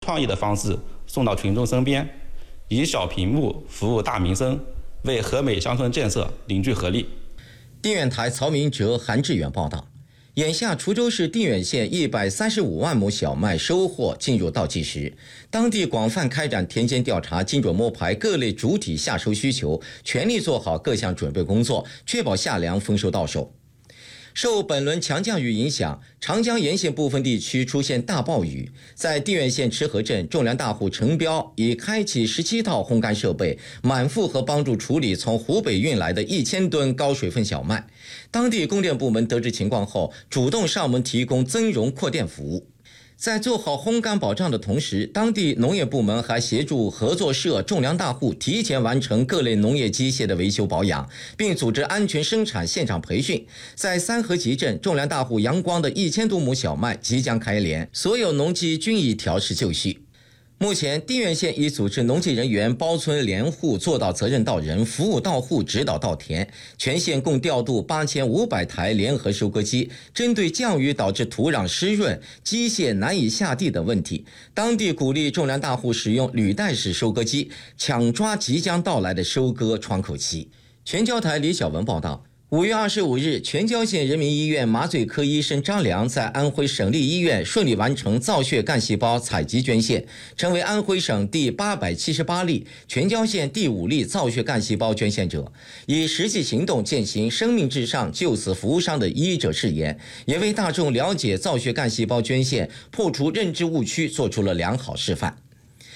创意的方式送到群众身边，以小屏幕服务大民生，为和美乡村建设凝聚合力。 定远台曹明哲、韩志远报道。眼下，滁州市定远县135万亩小麦收获进入倒计时，当地广泛开展田间调查，精准摸排各类主体夏收需求，全力做好各项准备工作，确保夏粮丰收到手。受本轮强降雨影响，长江沿线部分地区出现大暴雨。在定远县池河镇，种粮大户程彪已开启17套烘干设备，满负荷帮助处理从湖北运来的1000吨高水分小麦。当地供电部门得知情况后，主动上门提供增容扩电服务。在做好烘干保障的同时，当地农业部门还协助合作社、种粮大户提前完成各类农业机械的维修保养，并组织安全生产现场培训。在三河集镇，种粮大户阳光的1000多亩小麦即将开镰，所有农机均已调试就绪。目前，定远县已组织农技人员包村联户，做到责任到人，服务到户，指导到田。全县共调度8500台联合收割机，针对降雨导致土壤湿润、机械难以下地等问题，当地鼓励种粮大户使用履带式收割机，抢抓即将到来的收割窗口期。全交台李小文报道。5月25日，全交县人民医院麻醉科医生张良在安徽省立医院顺利完成造血干细胞采集捐献，成为安徽省第878例、全交县第5例造血干细胞捐献者，以实际行动践行生命至上、救死扶伤的医者誓言，也为大众了解造血干细胞捐献、破除认知误区做出了良好示范。